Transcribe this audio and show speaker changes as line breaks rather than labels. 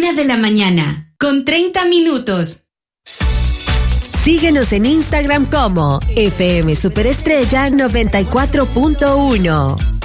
1:30
Síguenos en Instagram como FM Superestrella 94.1.